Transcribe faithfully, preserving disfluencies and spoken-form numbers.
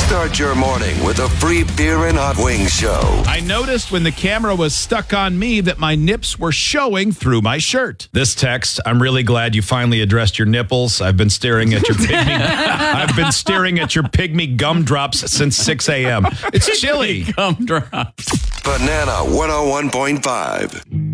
Start your morning with a free beer and hot wings show. I noticed when the camera was stuck on me that my nips were showing through my shirt. This text, I'm really glad you finally addressed your nipples. I've been staring at your pygmy. I've been staring at your pygmy gumdrops since six a.m. It's chilly. Gumdrops. Banana one oh one point five.